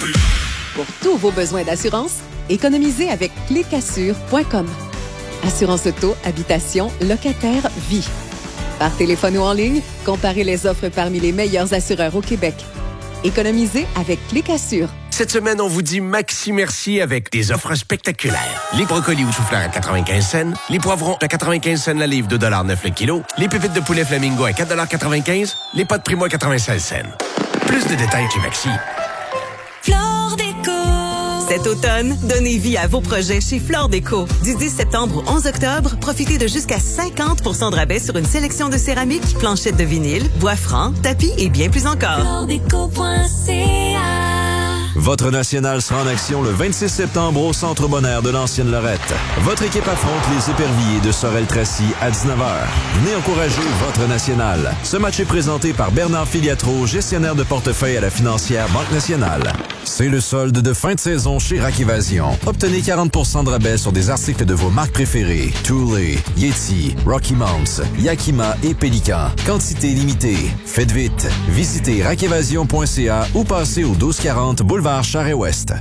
Pour tous vos besoins d'assurance, économisez avec clicassure.com. Assurance auto, habitation, locataire, vie. Par téléphone ou en ligne, comparez les offres parmi les meilleurs assureurs au Québec. Économisez avec Clicassure. Cette semaine, on vous dit maxi merci avec des offres spectaculaires. Les brocolis ou choux-fleurs à 95 cents, les poivrons à 95 cents la livre, 2,9 $le kilo, les pépites de poulet Flamingo à 4,95 $, les pâtes Primo à 96 cents. Plus de détails chez Maxi. Flore Déco. Cet automne, donnez vie à vos projets chez Flore Déco. Du 10 septembre au 11 octobre, profitez de jusqu'à 50% de rabais sur une sélection de céramique, planchettes de vinyle, bois franc, tapis et bien plus encore. FloreDéco.ca. Votre national sera en action le 26 septembre au Centre Bonaire de l'Ancienne Lorette. Votre équipe affronte les éperviers de Sorel-Tracy à 19h. Venez encourager votre national. Ce match est présenté par Bernard Filiatro, gestionnaire de portefeuille à la financière Banque Nationale. C'est le solde de fin de saison chez Rack Évasion. Obtenez 40% de rabais sur des articles de vos marques préférées. Thule, Yeti, Rocky Mounts, Yakima et Pélican. Quantité limitée. Faites vite. Visitez rackevasion.ca ou passez au 1240 Boulevard Charest-Ouest.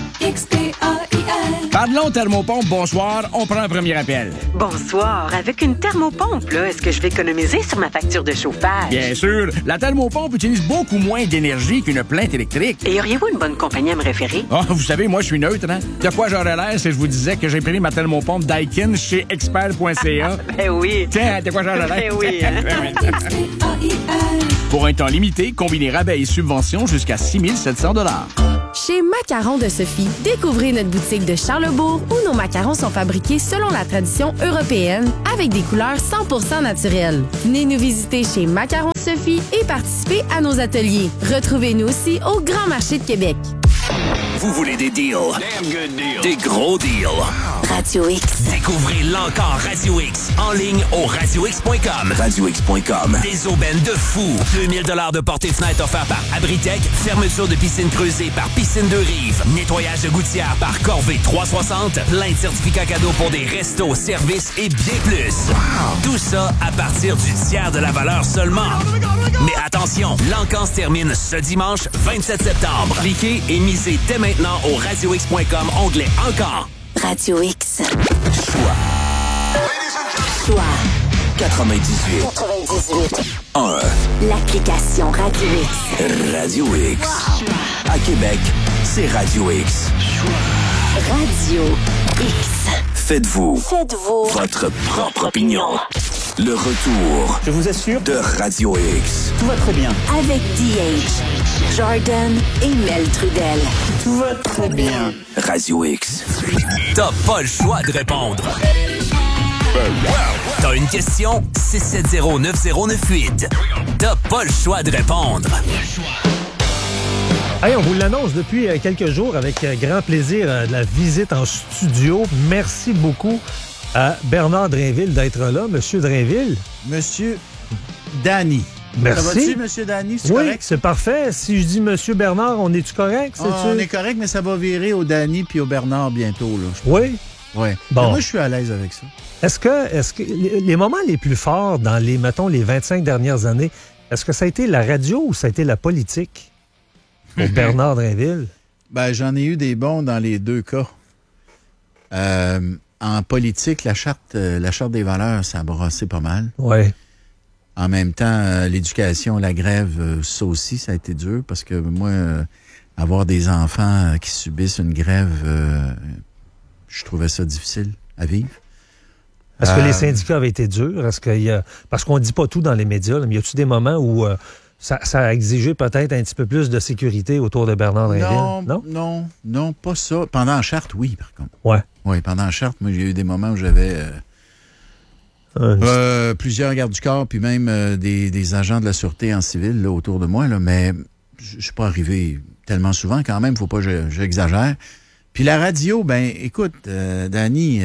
Parlons thermopompe, bonsoir. On prend un premier appel. Bonsoir. Avec une thermopompe, là, est-ce que je vais économiser sur ma facture de chauffage? Bien sûr. La thermopompe utilise beaucoup moins d'énergie qu'une plainte électrique. Et auriez-vous une bonne compagnie à me référer? Ah, vous savez, moi, je suis neutre, hein? De quoi j'aurais l'air si je vous disais que j'ai pris ma thermopompe Daikin chez expert.ca? Ben oui. Tiens, de quoi j'aurais l'air? Ben oui, hein? Pour un temps limité, combinez rabais et subventions jusqu'à 6 700 $. Chez Macarons de Sophie, découvrez notre boutique de Charlebourg où nos macarons sont fabriqués selon la tradition européenne avec des couleurs 100% naturelles. Venez nous visiter chez Macarons de Sophie et participez à nos ateliers. Retrouvez-nous aussi au Grand Marché de Québec. Vous voulez des deals? Des gros deals. Radio X. Découvrez l'encore Radio X en ligne au radiox.com. Radiox.com. Des aubaines de fou. 2000 $ de portée-fenêtre offert par Abritech. Fermeture de piscine creusée par Piscine de Rive. Nettoyage de gouttière par Corvée 360. Plein de certificats cadeaux pour des restos, services et bien plus. Tout ça à partir du tiers de la valeur seulement. Mais attention, l'encan se termine ce dimanche 27 septembre. Cliquez et misez dès maintenant au radiox.com, onglet Encore. Radio X. Choix 98 1. L'application Radio X. Radio X. À Québec, c'est Radio X. Radio X. Faites-vous votre propre opinion. Le retour, je vous assure, de Radio X. Tout va très bien. Avec DH, Jordan et Mel Trudel. Tout va très bien. Radio X. T'as pas le choix de répondre. T'as une question? 670-9098. T'as pas le choix de répondre. Hey, on vous l'annonce depuis quelques jours avec grand plaisir de la visite en studio. Merci beaucoup à Bernard Drainville d'être là. Monsieur Drainville. Monsieur Danny. Merci. Ça va-tu, Monsieur Danny? C'est oui, correct? c'est parfait. Si je dis Monsieur Bernard, on est-tu correct? On est correct, mais ça va virer au Danny puis au Bernard bientôt. Là, oui? Oui. Bon. Moi, je suis à l'aise avec ça. Est-ce que les moments les plus forts dans les 25 dernières années, est-ce que ça a été la radio ou ça a été la politique pour Bernard Drainville? Ben, j'en ai eu des bons dans les deux cas. En politique, la charte des valeurs, ça a brassé pas mal. Oui. En même temps, l'éducation, la grève, ça aussi, ça a été dur parce que moi, avoir des enfants qui subissent une grève, je trouvais ça difficile à vivre. Est-ce que les syndicats avaient été durs? Parce qu'on ne dit pas tout dans les médias, mais y a-t-il des moments où ça a exigé peut-être un petit peu plus de sécurité autour de Bernard Drainville? Non, pas ça. Pendant la charte, oui, par contre. Ouais. Oui, pendant la charte, moi, j'ai eu des moments où j'avais plusieurs gardes du corps, puis même des agents de la sûreté en civil là, autour de moi, là, mais je suis pas arrivé tellement souvent quand même, faut pas que j'exagère. Puis la radio, ben écoute, Danny,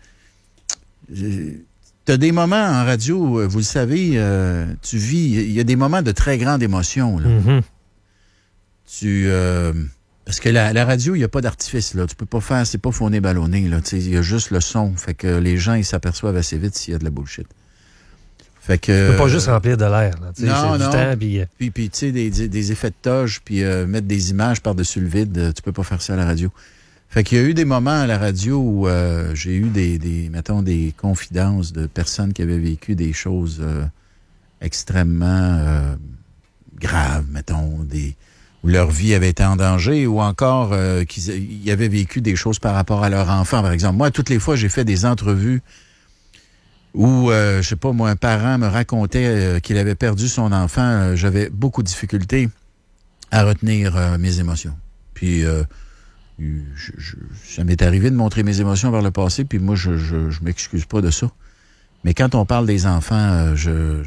t'as des moments en radio, vous le savez, tu vis, il y a des moments de très grande émotion. Là. Mm-hmm. Parce que la radio, il n'y a pas d'artifice, là. Tu peux pas faire, c'est pas fauné ballonné, là. Il y a juste le son. Fait que les gens, ils s'aperçoivent assez vite s'il y a de la bullshit. Fait que, tu peux pas juste remplir de l'air. Là, non, c'est non. Du temps, puis tu sais, des effets de toge, puis mettre des images par-dessus le vide, tu peux pas faire ça à la radio. Fait qu'il y a eu des moments à la radio où j'ai eu mettons, des confidences de personnes qui avaient vécu des choses extrêmement graves, mettons, où leur vie avait été en danger, ou encore qu'ils avaient vécu des choses par rapport à leur enfant, par exemple. Moi, toutes les fois, j'ai fait des entrevues où, je sais pas, moi, un parent me racontait qu'il avait perdu son enfant. J'avais beaucoup de difficultés à retenir mes émotions. Puis, ça m'est arrivé de montrer mes émotions vers le passé, puis moi, je m'excuse pas de ça. Mais quand on parle des enfants, je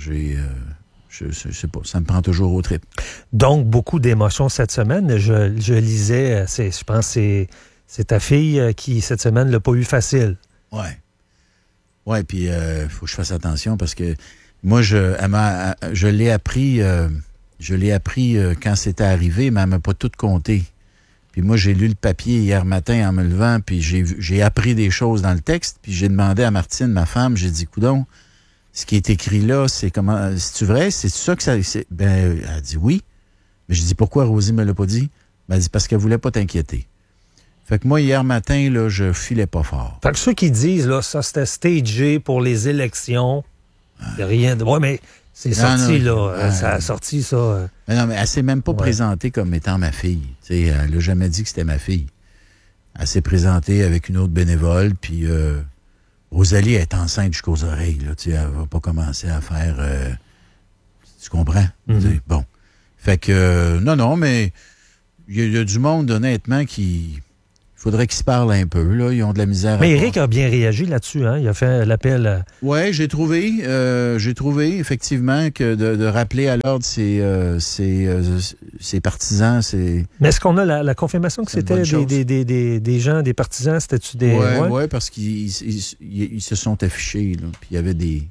sais pas, ça me prend toujours au trip. Donc, beaucoup d'émotions cette semaine. Je lisais, je pense que c'est ta fille qui, cette semaine, l'a pas eu facile. Ouais. Ouais, puis faut que je fasse attention parce que moi, je l'ai appris quand c'était arrivé, mais elle m'a pas tout compté. Puis moi, j'ai lu le papier hier matin en me levant, puis j'ai appris des choses dans le texte, puis j'ai demandé à Martine, ma femme, j'ai dit, coudonc, ce qui est écrit là, c'est comment, c'est-tu vrai? C'est ça que ça, ben, elle a dit oui. Mais je dis, pourquoi Rosie me l'a pas dit? Ben, elle dit, parce qu'elle voulait pas t'inquiéter. Fait que moi, hier matin, là, je filais pas fort. Fait que ceux qui disent, là, ça, c'était stagé pour les élections, il n'y a rien de... Ouais, mais c'est sorti, là. Ça a sorti, ça. Mais non, mais elle s'est même pas présentée comme étant ma fille. T'sais, elle n'a jamais dit que c'était ma fille. Elle s'est présentée avec une autre bénévole, puis Rosalie est enceinte jusqu'aux oreilles, là. Elle va pas commencer à faire... tu comprends? Mm-hmm. Bon. Fait que, non, mais il y a du monde, honnêtement, qui... Il faudrait qu'ils se parlent un peu, là. Ils ont de la misère. Mais Éric a bien réagi là-dessus, hein? Il a fait l'appel. Oui, j'ai trouvé, effectivement, que de rappeler à l'ordre ses partisans, c'est... Mais est-ce qu'on a la confirmation que c'était des gens, des partisans? C'était-tu des... Oui, parce qu'ils se sont affichés, là. Puis il y avait des...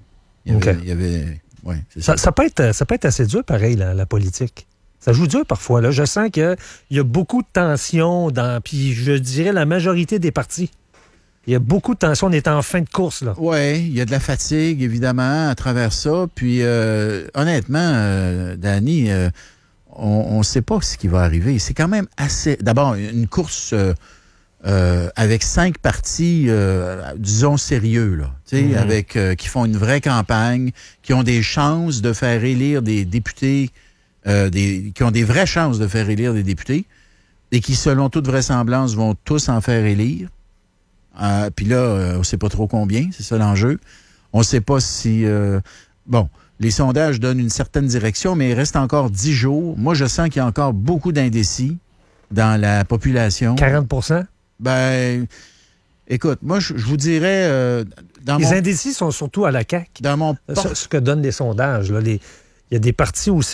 Ouais, c'est ça. Ça peut être assez dur, pareil, la politique. Ça joue dur parfois. Là. Je sens qu'il y a beaucoup de tensions puis je dirais la majorité des partis. Il y a beaucoup de tensions. On est en fin de course, là. Oui, il y a de la fatigue, évidemment, à travers ça. Puis, honnêtement, Danny, on ne sait pas ce qui va arriver. C'est quand même assez... D'abord, une course avec 5 partis, disons, sérieux, là. Tu sais, qui font une vraie campagne, qui ont des chances de faire élire des députés... qui ont des vraies chances de faire élire des députés et qui, selon toute vraisemblance, vont tous en faire élire. Puis là, on ne sait pas trop combien, c'est ça l'enjeu. On ne sait pas si... les sondages donnent une certaine direction, mais il reste encore 10 jours. Moi, je sens qu'il y a encore beaucoup d'indécis dans la population. 40 %? Ben, écoute, moi, je vous dirais... les indécis sont surtout à la CAQ. Dans mon ce que donnent les sondages, là, il y a des partis où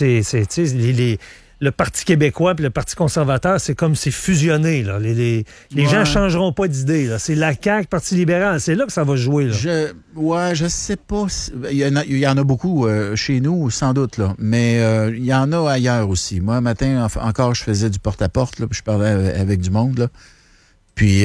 le Parti québécois et le Parti conservateur, c'est comme c'est fusionné. Là. Les gens ne changeront pas d'idée. Là. C'est la CAQ, Parti libéral. C'est là que ça va jouer. Là. Je sais pas. Il y en a beaucoup chez nous, sans doute. Là. Mais il y en a ailleurs aussi. Moi, un matin, encore, je faisais du porte-à-porte. Là, puis je parlais avec du monde. Là. Puis,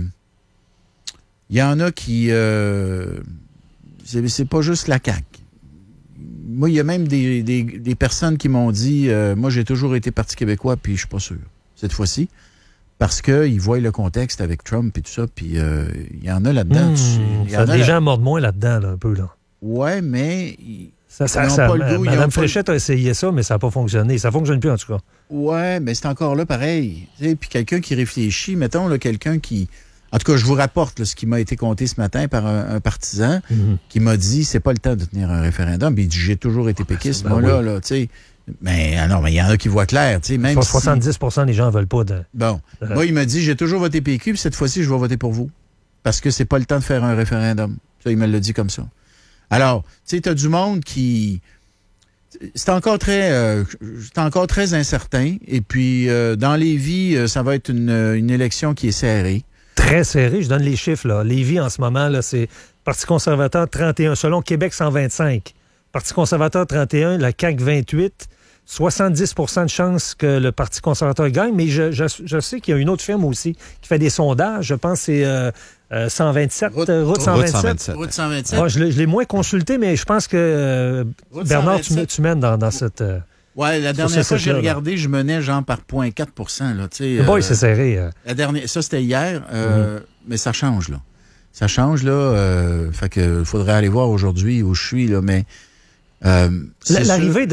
il y en a qui... c'est pas juste la CAQ. Moi, il y a même des personnes qui m'ont dit moi, j'ai toujours été Parti québécois, puis je suis pas sûr, cette fois-ci. Parce qu'ils voient le contexte avec Trump et tout ça, puis il y en a là-dedans. Les gens mordent moins là-dedans, là, un peu, là. Ouais, mais... Mme Fréchette a essayé ça, mais ça n'a pas fonctionné. Ça ne fonctionne plus, en tout cas. Ouais, mais c'est encore là pareil. Puis quelqu'un qui réfléchit, mettons, là, quelqu'un qui... En tout cas, je vous rapporte là, ce qui m'a été conté ce matin par un partisan qui m'a dit c'est pas le temps de tenir un référendum. Puis il dit j'ai toujours été péquiste, moi là, tu sais. Mais non, mais il y en a qui voient clair, tu sais. Même 70 % des gens ne veulent pas de. Bon, moi il m'a dit j'ai toujours voté PQ, puis cette fois-ci je vais voter pour vous parce que c'est pas le temps de faire un référendum. Ça, il me l'a dit comme ça. Alors, tu sais, t'as du monde qui c'est encore très incertain. Et puis dans Lévis, ça va être une élection qui est serrée. Très serré. Je donne les chiffres. Là. Lévis, en ce moment, là, c'est Parti conservateur 31. Selon Québec, 125. Parti conservateur 31, la CAQ 28. 70 % de chances que le Parti conservateur gagne. Mais je sais qu'il y a une autre firme aussi qui fait des sondages. Je pense que c'est 127, route 127. Route 127. Ouais, je l'ai moins consulté, mais je pense que Bernard, tu mènes dans cette... Oui, la dernière fois que j'ai regardé, je menais genre par 0,4 là, Boy, c'est serré. Ça, c'était hier, mais ça change, là. Ça change, là. Fait que faudrait aller voir aujourd'hui où je suis, là, mais... L'arrivée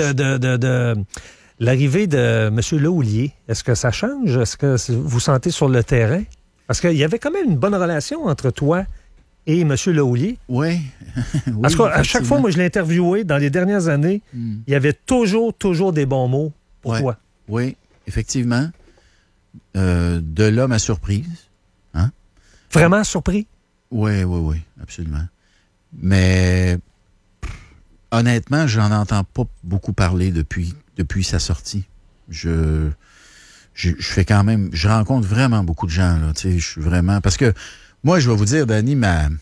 de M. Lehouillier, est-ce que ça change? Est-ce que vous sentez sur le terrain? Parce qu'il y avait quand même une bonne relation entre toi et M. Lehouillier. Oui. Parce qu'à chaque fois, moi, je l'ai interviewé dans les dernières années, il y avait toujours des bons mots pour toi. Oui, effectivement. De là, ma surprise. Hein? Vraiment surpris? Oui, absolument. Mais honnêtement, j'en entends pas beaucoup parler depuis sa sortie. Je fais quand même... Je rencontre vraiment beaucoup de gens, là. Tu sais, je suis vraiment... Parce que moi, je vais vous dire, Danny,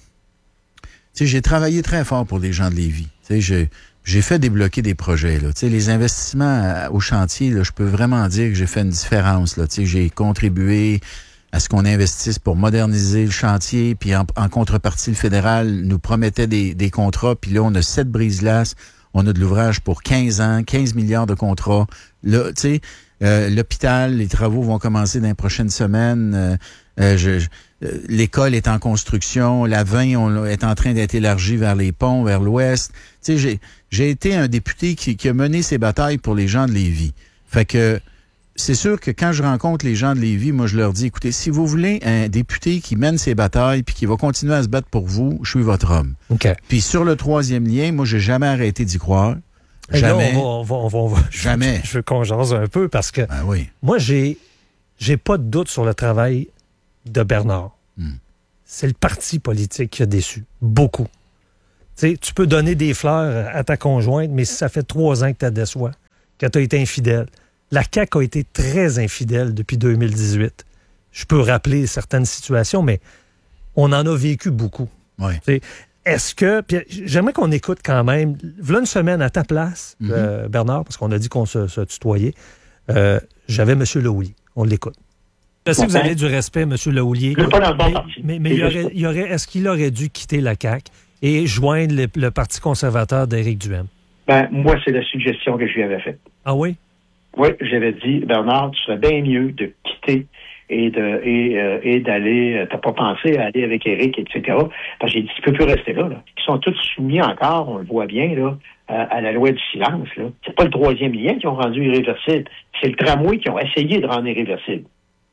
j'ai travaillé très fort pour les gens de Lévis. Tu sais, j'ai fait débloquer des projets, là. Tu sais, les investissements au chantier, là, je peux vraiment dire que j'ai fait une différence, là. Tu sais, j'ai contribué à ce qu'on investisse pour moderniser le chantier, puis en contrepartie, le fédéral nous promettait des contrats, puis là, on a 7 brise-glaces, on a de l'ouvrage pour 15 ans, 15 milliards de contrats. Là, tu sais, l'hôpital, les travaux vont commencer dans les prochaines semaines. L'école est en construction. La 20 est en train d'être élargie vers les ponts, vers l'ouest. Tu sais, j'ai été un député qui a mené ses batailles pour les gens de Lévis. Fait que c'est sûr que quand je rencontre les gens de Lévis, moi, je leur dis, écoutez, si vous voulez un député qui mène ses batailles puis qui va continuer à se battre pour vous, je suis votre homme. Okay. Puis sur le 3e lien, moi, j'ai jamais arrêté d'y croire. Jamais. Là, jamais. Je veux qu'on jase un peu parce que moi, j'ai pas de doute sur le travail de Bernard. C'est le parti politique qui a déçu. Beaucoup. T'sais, tu peux donner des fleurs à ta conjointe, mais si ça fait 3 ans que tu la déçois, que tu as été infidèle. La CAQ a été très infidèle depuis 2018. Je peux rappeler certaines situations, mais on en a vécu beaucoup. Oui. Est-ce que... Puis j'aimerais qu'on écoute quand même, voilà une semaine à ta place, Bernard, parce qu'on a dit qu'on se tutoyait, j'avais M. Lehouillier. On l'écoute. Je sais que vous avez du respect, M. Lehouillier. Je ne pas dans le bon parti. Mais est-ce qu'il aurait dû quitter la CAQ et joindre le Parti conservateur d'Éric Duhem? Moi, c'est la suggestion que je lui avais faite. Ah oui? Oui, j'avais dit, Bernard, tu serais bien mieux de quitter et d'aller... T'as pas pensé à aller avec Éric, etc. Parce que j'ai dit, tu peux plus rester là. Ils sont tous soumis encore, on le voit bien, là, à la loi du silence. Là. C'est pas le 3e lien qui ont rendu irréversible. C'est le tramway qui ont essayé de rendre irréversible.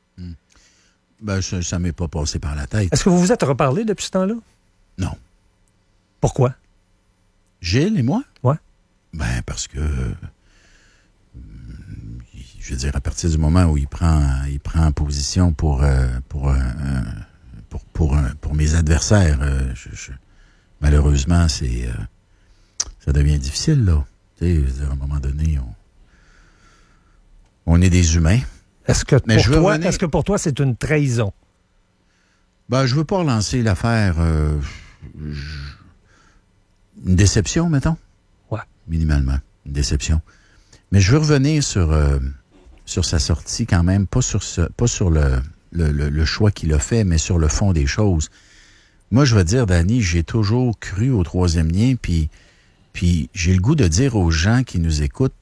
Ça m'est pas passé par la tête. Est-ce que vous vous êtes reparlé depuis ce temps-là? Non. Pourquoi? Gilles et moi? Ouais. Parce que... je veux dire, à partir du moment où il prend position pour mes adversaires, malheureusement, ça devient difficile, là. Tu sais, je veux dire, à un moment donné, on est des humains. Est-ce que pour toi, c'est une trahison? Je veux pas relancer l'affaire. Une déception, mettons? Ouais. Minimalement, une déception. Mais je veux revenir sur sa sortie quand même, pas sur le choix qu'il a fait, mais sur le fond des choses. Moi, je veux dire, Danny, j'ai toujours cru au 3e lien, puis j'ai le goût de dire aux gens qui nous écoutent,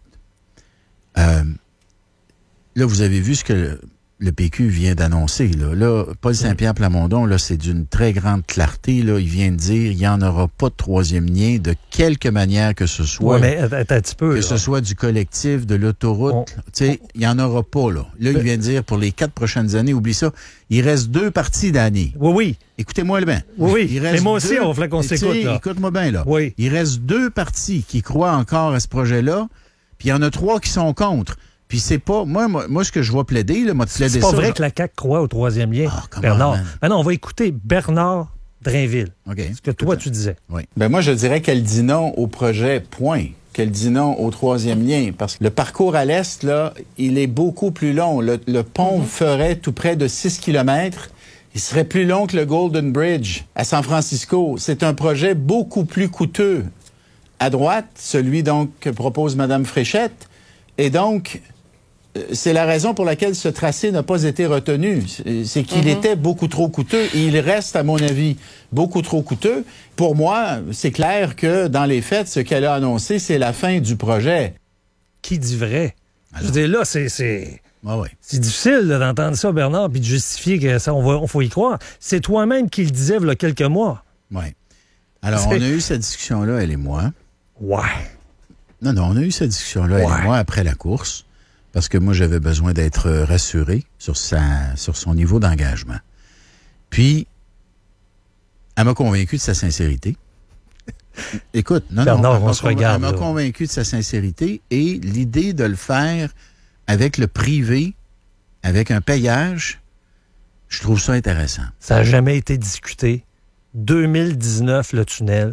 là, vous avez vu ce que le PQ vient d'annoncer. Là, Paul Saint-Pierre Plamondon, là, c'est d'une très grande clarté. Là, il vient de dire il n'y en aura pas de 3e lien de quelque manière que ce soit. Oui, mais attends un petit peu. Que ce soit du collectif, de l'autoroute. Il n'y en aura pas. Là, il vient de dire pour les 4 prochaines années, oublie ça, il reste 2 parties d'année. Oui. Écoutez-moi bien. Oui, mais moi aussi, on voulait qu'on s'écoute. Écoute-moi bien, là. Oui. Il reste 2 partis qui croient encore à ce projet-là, puis il y en a 3 qui sont contre. Puis c'est pas... Moi, ce que je vois plaider, là, c'est pas vrai que la CAQ croit au 3e lien, Bernard. Maintenant, on va écouter Bernard Drainville. Okay. Ce que toi, tu disais. Oui. Moi, je dirais qu'elle dit non au projet, point. Qu'elle dit non au 3e lien. Parce que le parcours à l'est, là, il est beaucoup plus long. Le pont ferait tout près de 6 km. Il serait plus long que le Golden Bridge à San Francisco. C'est un projet beaucoup plus coûteux. À droite, celui donc que propose Mme Fréchette. Et donc... c'est la raison pour laquelle ce tracé n'a pas été retenu. C'est qu'il était beaucoup trop coûteux et il reste, à mon avis, beaucoup trop coûteux. Pour moi, c'est clair que, dans les faits, ce qu'elle a annoncé, c'est la fin du projet. Qui dit vrai? Alors, je veux dire, là, c'est c'est difficile là, d'entendre ça, Bernard, puis de justifier que ça, on faut y croire. C'est toi-même qui le disais il y a quelques mois. Oui. Alors, on a eu cette discussion-là, elle et moi. Ouais. Non, on a eu cette discussion-là, elle et moi, après la course, parce que moi, j'avais besoin d'être rassuré sur son niveau d'engagement. Puis, elle m'a convaincu de sa sincérité. Écoute, Bernard, on se regarde. Elle m'a convaincu de sa sincérité et l'idée de le faire avec le privé, avec un payage, je trouve ça intéressant. Ça n'a jamais été discuté. 2019, le tunnel.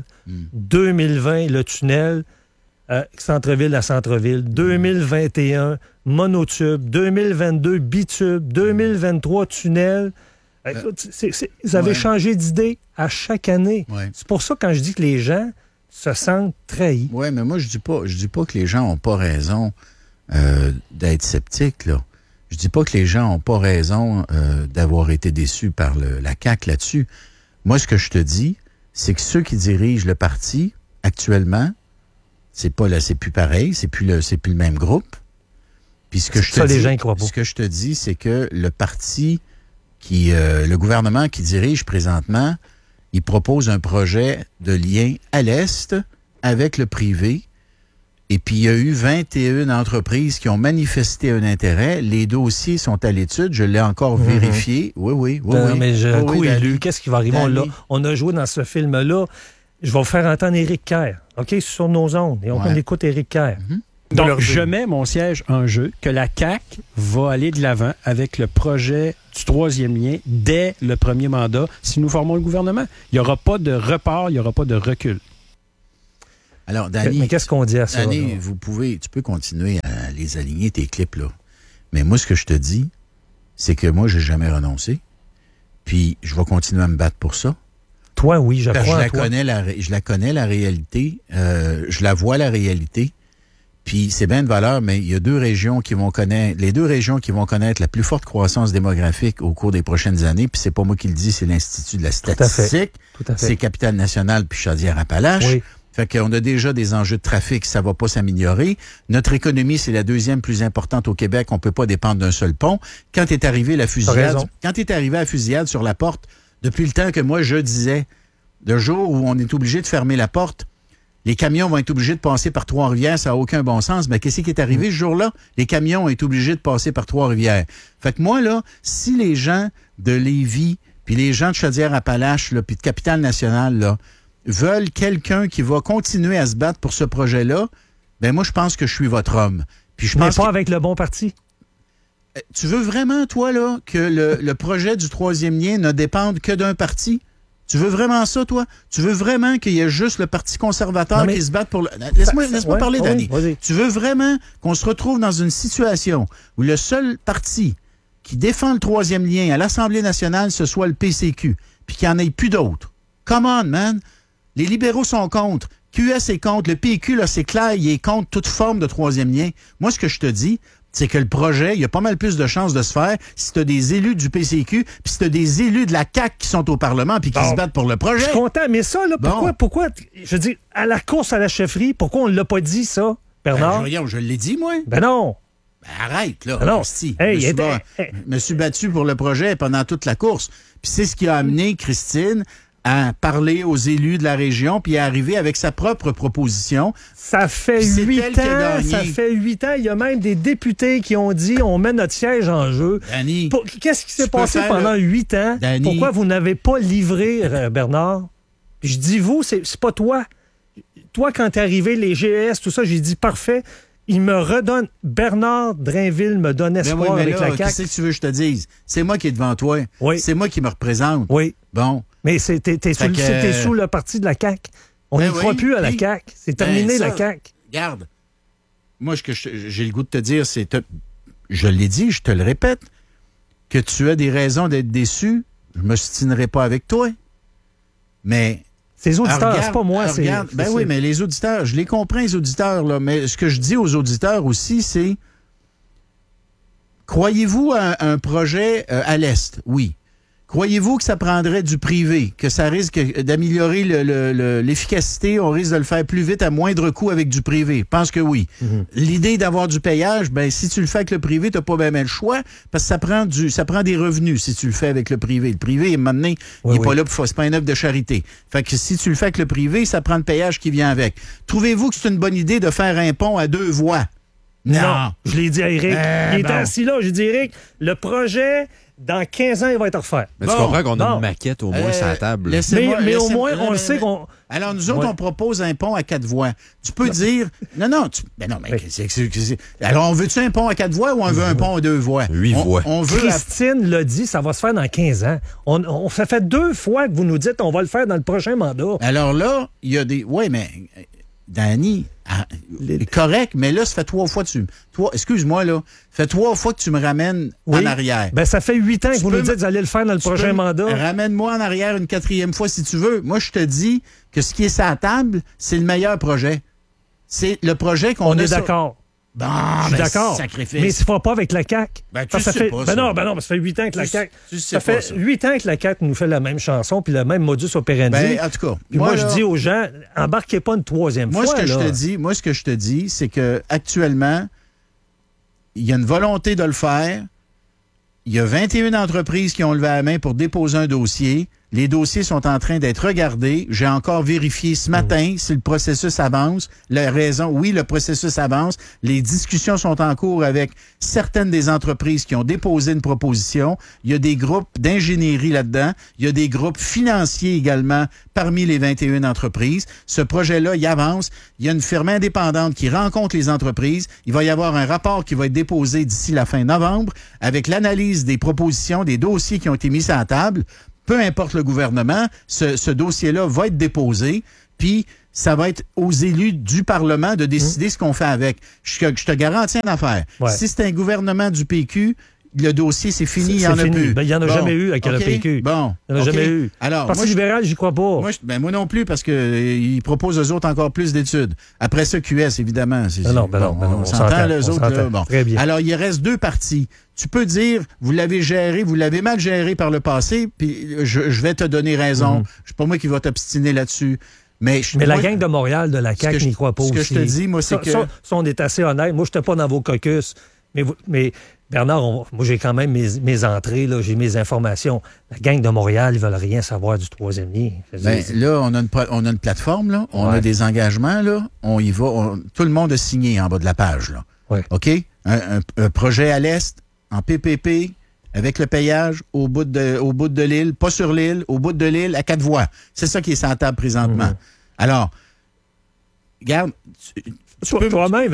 2020, le tunnel, centre-ville à centre-ville. 2021, monotube. 2022, bitube. 2023, tunnel. Écoute, vous avez changé d'idée à chaque année. Ouais. C'est pour ça quand je dis que les gens se sentent trahis. Oui, mais moi, je dis pas que les gens n'ont pas raison d'être sceptiques, là. Je dis pas que les gens n'ont pas raison d'avoir été déçus par la CAQ là-dessus. Moi, ce que je te dis, c'est que ceux qui dirigent le parti, actuellement, c'est plus pareil, c'est plus le même groupe. Puis ce que je te dis, les gens y croient pas. Ce que je te dis, c'est que le parti le gouvernement qui dirige présentement, il propose un projet de lien à l'Est avec le privé. Et puis, il y a eu 21 entreprises qui ont manifesté un intérêt. Les dossiers sont à l'étude. Je l'ai encore vérifié. Oui. Mais j'ai un coup élu. Qu'est-ce qui va arriver? On a joué dans ce film-là. Je vais vous faire entendre Éric Kerr, OK, sur nos ondes. Et on écoute Éric Kerr. Donc, je mets mon siège en jeu que la CAQ va aller de l'avant avec le projet du troisième lien dès le premier mandat si nous formons le gouvernement. Il n'y aura pas de report, il n'y aura pas de recul. Alors, Danny, mais qu'est-ce qu'on dit à ça? Danny, tu peux continuer à les aligner, tes clips, là. Mais moi, ce que je te dis, c'est que moi, j'ai jamais renoncé. Puis, je vais continuer à me battre pour ça. Toi, oui, je crois. Je la connais, la réalité. Je la vois, la réalité. Puis c'est bien de valeur, mais il y a les deux régions qui vont connaître la plus forte croissance démographique au cours des prochaines années. Puis c'est pas moi qui le dis, c'est l'Institut de la statistique. Tout à fait. C'est Capitale-Nationale puis Chaudière-Appalaches. Oui. Fait qu'on a déjà des enjeux de trafic, ça va pas s'améliorer. Notre économie, c'est la deuxième plus importante au Québec. On peut pas dépendre d'un seul pont. Quand est arrivée la fusillade sur la porte, depuis le temps que moi je disais, le jour où on est obligé de fermer la porte, les camions vont être obligés de passer par Trois-Rivières, ça n'a aucun bon sens. Mais qu'est-ce qui est arrivé ce jour-là? Les camions ont été obligés de passer par Trois-Rivières. Fait que moi, là, si les gens de Lévis, puis les gens de Chaudière-Appalaches, là, puis de Capitale-Nationale, là, veulent quelqu'un qui va continuer à se battre pour ce projet-là, ben moi, je pense que je suis votre homme. Puis je pense pas avec le bon parti. Tu veux vraiment, toi, là, que le projet du troisième lien ne dépende que d'un parti? Tu veux vraiment ça, toi? Tu veux vraiment qu'il y ait juste le Parti conservateur qui se batte pour le... Laisse-moi parler, Danny. Tu veux vraiment qu'on se retrouve dans une situation où le seul parti qui défend le troisième lien à l'Assemblée nationale, ce soit le PCQ, puis qu'il n'y en ait plus d'autres? Come on, man! Les libéraux sont contre. QS est contre. Le PQ, là, c'est clair, il est contre toute forme de troisième lien. Moi, ce que je te dis, c'est que le projet, il y a pas mal plus de chances de se faire si tu as des élus du PCQ, puis si tu as des élus de la CAQ qui sont au Parlement puis qui se battent pour le projet. Je suis content, mais ça, là, pourquoi, je veux dire, à la course à la chefferie, pourquoi on ne l'a pas dit, ça, Bernard? Je l'ai dit, moi. Ben non. Ben arrête, là. Ben non. Je me suis battu pour le projet pendant toute la course. Puis c'est ce qui a amené Christine à parler aux élus de la région puis à arriver avec sa propre proposition. Ça fait 8 ans. Il y a même des députés qui ont dit on met notre siège en jeu. Danny, qu'est-ce qui s'est passé pendant 8 ans? Danny, pourquoi vous n'avez pas livré, Bernard? Puis je dis vous, c'est pas toi. Toi, quand t'es arrivé, les GES, tout ça, j'ai dit parfait. Il me redonne... Bernard Drainville me donne espoir avec la CAQ. Qu'est-ce que tu veux que je te dise? C'est moi qui est devant toi. Oui. C'est moi qui me représente. Oui. Bon. Mais t'es sous le parti de la CAQ. On n'y croit plus à la CAQ. C'est terminé, la CAQ. Regarde. Moi, ce que j'ai le goût de te dire, c'est... Je l'ai dit, je te le répète, que tu as des raisons d'être déçu. Je me soutinerai pas avec toi. Mais... Ces auditeurs, c'est pas moi. Oui, mais les auditeurs, je les comprends, les auditeurs, là, mais ce que je dis aux auditeurs aussi, c'est Croyez-vous à un projet à l'Est? Oui. Croyez-vous que ça prendrait du privé, que ça risque d'améliorer l'efficacité, on risque de le faire plus vite à moindre coût avec du privé? Je pense que oui. L'idée d'avoir du payage, ben si tu le fais avec le privé, tu n'as pas même le choix, parce que ça prend des revenus si tu le fais avec le privé. Le privé, maintenant, il n'est pas là pour c'est pas une œuvre de charité. Fait que si tu le fais avec le privé, ça prend le payage qui vient avec. Trouvez-vous que c'est une bonne idée de faire un pont à 2 voies? Non. Je l'ai dit à Éric. Il était assis là. J'ai dit, Éric, le projet... Dans 15 ans, il va être refait. Mais tu comprends qu'on a une maquette au moins sur la table. Mais au moins, on le sait qu'on... Alors, nous autres, on propose un pont à 4 voies. Tu peux dire... Non. Alors, on veut-tu un pont à 4 voies ou on veut un pont à 2 voies? 8 voies. Christine l'a dit, ça va se faire dans 15 ans. Ça fait 2 fois que vous nous dites on va le faire dans le prochain mandat. Alors là, il y a des... Oui, mais... Danny, correct, mais là, ça fait 3 fois que excuse-moi, là. Ça fait 3 fois que tu me ramènes en arrière. Ben, ça fait 8 ans que vous nous dites que vous allez le faire dans le prochain mandat. Ramène-moi en arrière une 4e fois si tu veux. Moi, je te dis que ce qui est sur la table, c'est le meilleur projet. C'est le projet qu'on a... On est d'accord. Bon, je suis d'accord. Sacrifice. Mais il ne se fera pas avec la CAQ. Ben, ça fait pas ça. Non, ça fait 8 ans que la CAQ... Ça fait 8 ans que la CAQ nous fait la même chanson puis le même modus operandi. Ben, en tout cas... Moi, je dis aux gens, embarquez pas une 3e fois. Moi, ce que je te dis, c'est que actuellement, il y a une volonté de le faire. Il y a 21 entreprises qui ont levé la main pour déposer un dossier. Les dossiers sont en train d'être regardés. J'ai encore vérifié ce matin si le processus avance. Le processus avance. Les discussions sont en cours avec certaines des entreprises qui ont déposé une proposition. Il y a des groupes d'ingénierie là-dedans. Il y a des groupes financiers également parmi les 21 entreprises. Ce projet-là, il avance. Il y a une firme indépendante qui rencontre les entreprises. Il va y avoir un rapport qui va être déposé d'ici la fin novembre avec l'analyse des propositions, des dossiers qui ont été mis sur la table. Peu importe le gouvernement, ce dossier-là va être déposé, puis ça va être aux élus du Parlement de décider ce qu'on fait avec. Je te garantis une affaire. Ouais. Si c'est un gouvernement du PQ, le dossier, c'est fini, il n'y en a plus. Ben, il n'y en a jamais eu avec le PQ. Bon. Il n'y en a jamais eu. Alors, Parti libéral, j'y crois pas. Moi non plus, parce qu'ils proposent aux autres encore plus d'études. Après ça, QS, évidemment. On s'entend, les autres. Là, bon. Très bien. Alors, il reste 2 partis. Tu peux dire, vous l'avez mal géré par le passé, puis je vais te donner raison. C'est pas moi qui va t'obstiner là-dessus. Mais la gang de Montréal, de la CAQ, n'y croit pas aussi. Ce que je te dis, moi, c'est que... Ça, on est assez honnête. Moi, je n'étais pas dans vos caucus. Mais Bernard, moi, j'ai quand même mes entrées, là, j'ai mes informations. La gang de Montréal, ils veulent rien savoir du 3e lien. Là, on a une plateforme, là. On a des engagements, là. On y va. Tout le monde a signé en bas de la page, là. Ouais. OK? Un projet à l'Est, en PPP, avec le payage au bout de l'île, pas sur l'île, au bout de l'île, à 4 voies. C'est ça qui est sur la table présentement. Alors, regarde... Toi-même,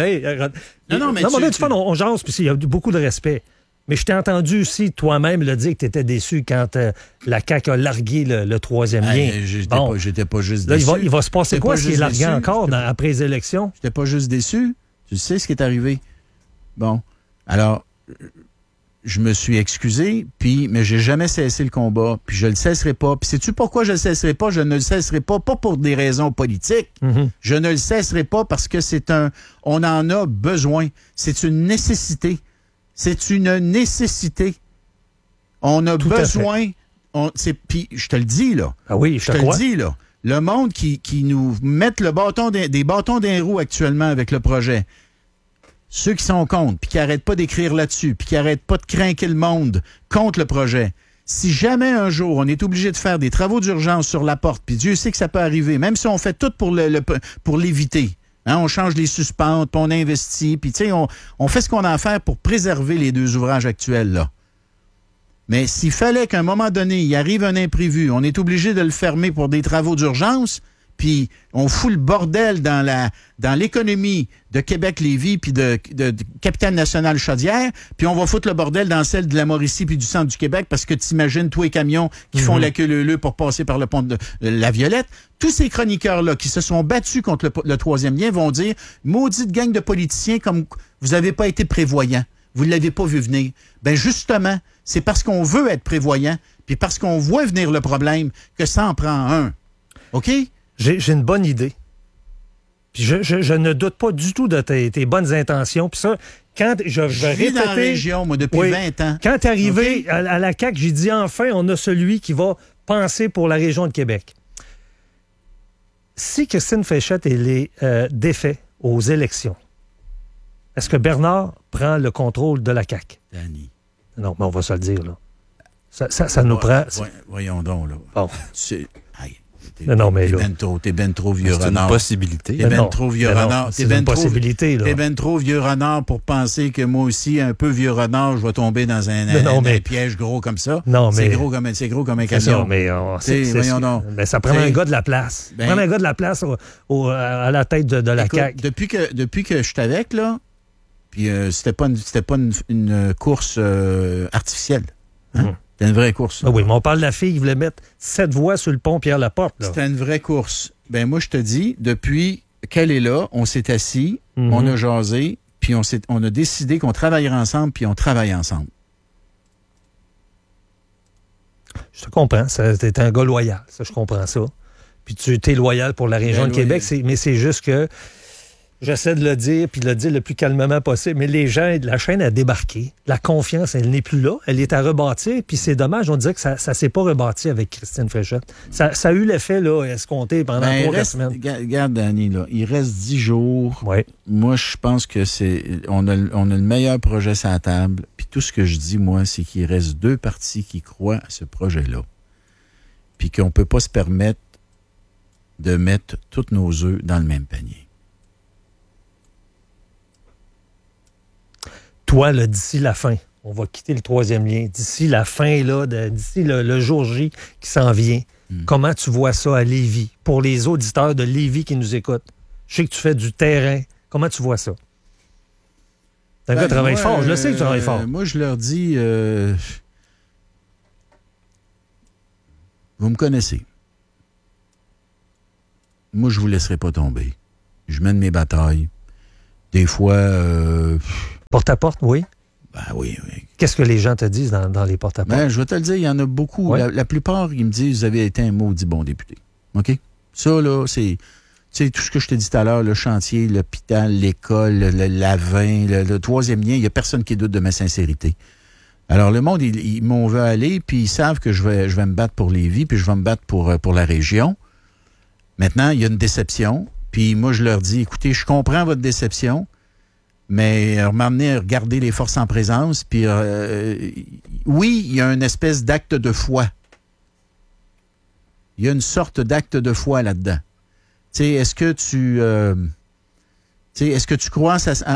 on jase, puis il y a beaucoup de respect. Mais je t'ai entendu aussi, toi-même, le dire que tu étais déçu quand la CAQ a largué le 3e lien. J'étais pas juste déçu. Là, il va se passer quoi s'il est largué encore après les élections? J'étais pas juste déçu. Tu sais ce qui est arrivé. Bon. Alors, je me suis excusé, mais j'ai jamais cessé le combat, puis je le cesserai pas. Puis sais-tu pourquoi je le cesserai pas? Je ne le cesserai pas pour des raisons politiques. Je ne le cesserai pas parce que on en a besoin. C'est une nécessité. C'est une nécessité. On a besoin. Puis je te le dis, là. Ah oui, je te le dis, là. Le monde qui nous met des bâtons dans les roues actuellement avec le projet. Ceux qui sont contre, puis qui n'arrêtent pas d'écrire là-dessus, puis qui n'arrêtent pas de craquer le monde contre le projet. Si jamais un jour, on est obligé de faire des travaux d'urgence sur la porte, puis Dieu sait que ça peut arriver, même si on fait tout pour l'éviter. Hein, on change les suspentes, puis on investit, puis tu sais, on fait ce qu'on a à faire pour préserver les 2 ouvrages actuels, là. Mais s'il fallait qu'à un moment donné, il arrive un imprévu, on est obligé de le fermer pour des travaux d'urgence, puis on fout le bordel dans l'économie de Québec-Lévis puis de Capitale-Nationale Chaudière, puis on va foutre le bordel dans celle de la Mauricie puis du centre du Québec parce que t'imagines tous les camions qui font la queue leu pour passer par le pont de la Violette. Tous ces chroniqueurs-là qui se sont battus contre le 3e lien vont dire « Maudite gang de politiciens, comme vous n'avez pas été prévoyants. Vous ne l'avez pas vu venir. » Ben justement, c'est parce qu'on veut être prévoyant puis parce qu'on voit venir le problème que ça en prend un. OK? J'ai une bonne idée. Puis je ne doute pas du tout de tes bonnes intentions. Puis ça, quand je vais vis dans la région, moi, depuis 20 ans. Quand tu es arrivé à la CAQ, j'ai dit enfin, on a celui qui va penser pour la région de Québec. Si Christine Fréchette est défait aux élections, est-ce que Bernard prend le contrôle de la CAQ? Danny. Non, mais on va se le dire, là. Ça nous prend... Voyons donc, là. Bon. Non, mais t'es ben trop vieux renard. C'est une possibilité. T'es ben trop vieux renard. C'est une possibilité, là. T'es ben trop vieux renard pour penser que moi aussi, un peu vieux renard, je vais tomber dans un piège gros comme ça. Non, mais... C'est gros comme un camion. Non, mais voyons donc. Mais ça prend un gars de la place. Ça prend un gars de la place à la tête de la CAQ. Depuis que je suis avec, là, puis c'était pas une course artificielle. Hein? C'était une vraie course. Ah oui, mais on parle de la fille qui voulait mettre 7 voies sur le pont Pierre-Laporte. C'était une vraie course. Ben moi, je te dis, depuis qu'elle est là, on s'est assis, on a jasé, puis on a décidé qu'on travaillerait ensemble, puis on travaille ensemble. Je te comprends. T'es un gars loyal. Ça, je comprends ça. Puis tu es loyal pour la région de Québec, mais c'est juste que j'essaie de le dire, puis de le dire le plus calmement possible, mais les gens, la chaîne a débarqué. La confiance, elle n'est plus là. Elle est à rebâtir, puis c'est dommage. On dirait que ça s'est pas rebâti avec Christine Fréchette. Ça a eu l'effet, là, escompté pendant 3 semaines. Regarde, Danny, là, il reste 10 jours. Oui. Moi, je pense que on a le meilleur projet sur la table. Puis tout ce que je dis, moi, c'est qu'il reste 2 partis qui croient à ce projet-là. Puis qu'on peut pas se permettre de mettre tous nos œufs dans le même panier. Toi, là, d'ici la fin, on va quitter le 3e lien, d'ici la fin, là, d'ici le jour J qui s'en vient, comment tu vois ça à Lévis? Pour les auditeurs de Lévis qui nous écoutent, je sais que tu fais du terrain. Comment tu vois ça? T'as un gars qui travaille fort, je le sais que tu travailles fort. Moi, je leur dis, vous me connaissez. Moi, je vous laisserai pas tomber. Je mène mes batailles. Des fois... Porte-à-porte, oui? Ben oui. Qu'est-ce que les gens te disent dans les porte-à-porte? Ben, je vais te le dire, il y en a beaucoup. Ouais. La plupart, ils me disent, vous avez été un maudit bon député. OK? Ça, là, c'est tout ce que je t'ai dit tout à l'heure, le chantier, l'hôpital, l'école, le lavin, le 3e lien, il n'y a personne qui doute de ma sincérité. Alors, le monde, ils m'ont vu aller, puis ils savent que je vais me battre pour Lévis, puis je vais me battre pour la région. Maintenant, il y a une déception, puis moi, je leur dis, écoutez, je comprends votre déception, mais m'amener à regarder les forces en présence, puis oui, il y a une espèce d'acte de foi. Il y a une sorte d'acte de foi là-dedans. Tu sais, est-ce que tu crois